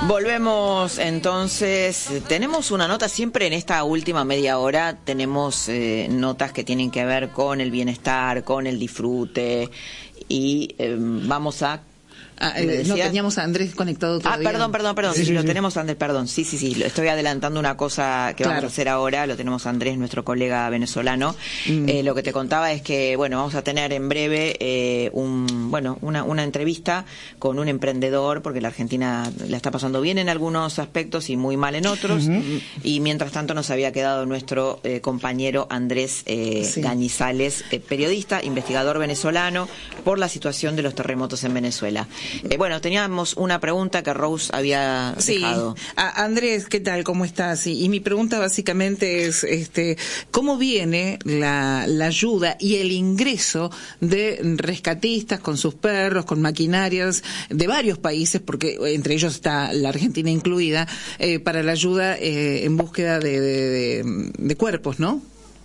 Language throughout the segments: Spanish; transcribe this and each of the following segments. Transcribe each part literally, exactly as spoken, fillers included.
Volvemos entonces, tenemos una nota siempre en esta última media hora, tenemos eh, notas que tienen que ver con el bienestar, con el disfrute y eh, vamos a... Ah, eh, no, teníamos a Andrés conectado todavía. Ah, perdón, perdón, perdón, sí, sí, sí, lo tenemos a Andrés, perdón, sí, sí, sí, lo estoy adelantando una cosa que claro. vamos a hacer ahora, lo tenemos a Andrés, nuestro colega venezolano. Mm. Eh, lo que te contaba es que, bueno, vamos a tener en breve eh, un, bueno, una, una entrevista con un emprendedor, porque la Argentina la está pasando bien en algunos aspectos y muy mal en otros, uh-huh. y mientras tanto nos había quedado nuestro eh, compañero Andrés eh, sí. Gañizales, eh, periodista, investigador venezolano, por la situación de los terremotos en Venezuela. Eh, bueno, teníamos una pregunta que Rose había dejado. Sí, a Andrés, ¿qué tal? ¿Cómo estás? Y, y mi pregunta básicamente es, este, ¿cómo viene la, la ayuda y el ingreso de rescatistas con sus perros, con maquinarias de varios países, porque entre ellos está la Argentina incluida, eh, para la ayuda eh, en búsqueda de, de, de, de cuerpos, ¿no?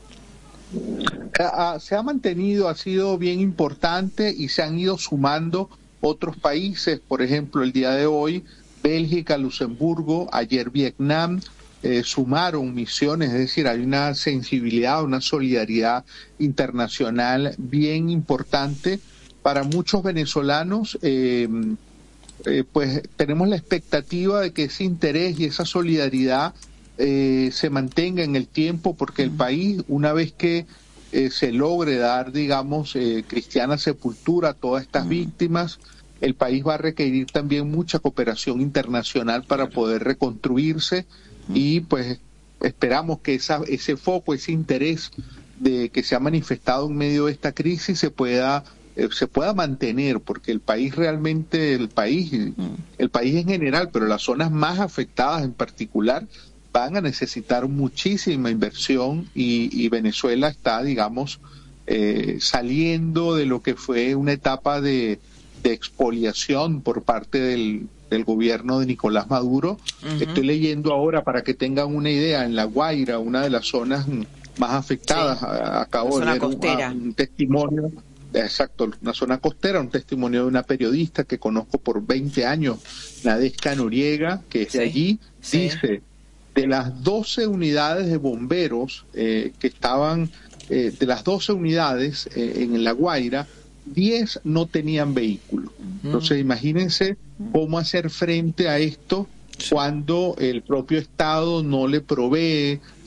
Se ha mantenido, ha sido bien importante y se han ido sumando otros países, por ejemplo, el día de hoy, Bélgica, Luxemburgo, ayer Vietnam, eh, sumaron misiones, es decir, hay una sensibilidad, una solidaridad internacional bien importante. Para muchos venezolanos, eh, eh, pues tenemos la expectativa de que ese interés y esa solidaridad eh, se mantenga en el tiempo, porque el país, una vez que eh, se logre dar, digamos, eh, cristiana sepultura a todas estas víctimas, el país va a requerir también mucha cooperación internacional para poder reconstruirse y pues esperamos que esa, ese foco, ese interés de que se ha manifestado en medio de esta crisis se pueda eh, se pueda mantener, porque el país realmente, el país, el país en general, pero las zonas más afectadas en particular van a necesitar muchísima inversión y, y Venezuela está, digamos, eh, saliendo de lo que fue una etapa de de expoliación por parte del, del gobierno de Nicolás Maduro. Uh-huh. Estoy leyendo ahora, para que tengan una idea, en La Guaira, una de las zonas más afectadas, sí. acabo de leer un, un testimonio, exacto, una zona costera, un testimonio de una periodista que conozco por veinte años, Nadezhka Noriega, que es sí. de allí, sí. dice, de las doce unidades de bomberos eh, que estaban, eh, de las doce unidades eh, en La Guaira, diez no tenían vehículo. Entonces imagínense cómo hacer frente a esto cuando el propio Estado no le provee